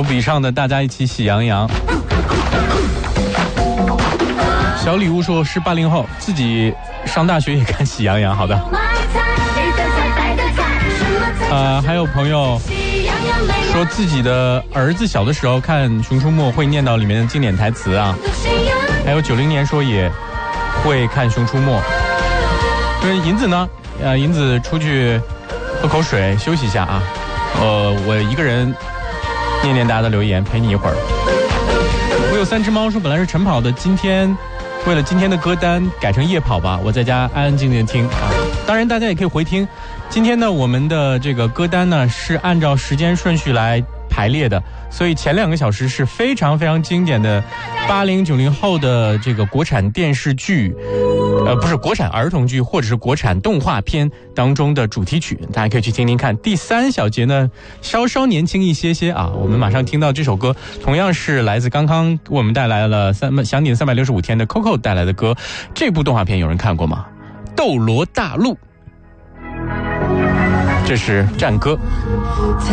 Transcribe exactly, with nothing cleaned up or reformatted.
比上的大家一起喜羊羊。小礼物说是八零后，自己上大学也看喜羊羊。好的。呃，还有朋友说自己的儿子小的时候看《熊出没》会念到里面的经典台词啊。还有九零年说也会看《熊出没》。就是银子呢，呃，银子出去喝口水休息一下啊。呃，我一个人念念大家的留言，陪你一会儿。我有三只猫说本来是晨跑的，今天为了今天的歌单改成夜跑吧，我在家安安静静听啊。当然大家也可以回听。今天呢，我们的这个歌单呢是按照时间顺序来排列的，所以前两个小时是非常非常经典的八零九零后的这个国产电视剧，呃，不是国产儿童剧或者是国产动画片当中的主题曲，大家可以去听听看。第三小节呢，稍稍年轻一些些啊，我们马上听到这首歌，同样是来自刚刚给我们带来了三想你三百六十五天的 Coco 带来的歌。这部动画片有人看过吗？斗罗大陆。这是战歌。